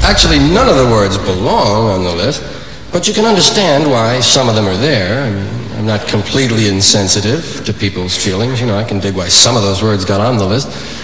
Actually, none of the words belong on the list, but you can understand why some of them are there. I mean, I'm not completely insensitive to people's feelings. You know, I can dig why some of those words got on the list.